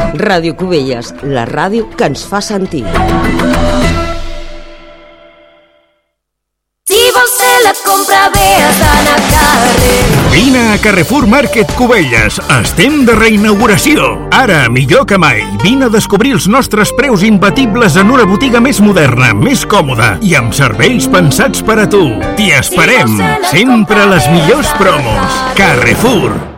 Ràdio Cubelles, la ràdio que ens fa sentir. Si vols fer la compra bé has d'anar a carrer. Vine a Carrefour Market Cubelles. Estem de reinauguració. Ara, millor que mai. Vine a descobrir els nostres preus imbatibles en una botiga més moderna, més còmoda i amb serveis pensats per a tu. T'hi esperem. Sempre les millors promos. Carrefour.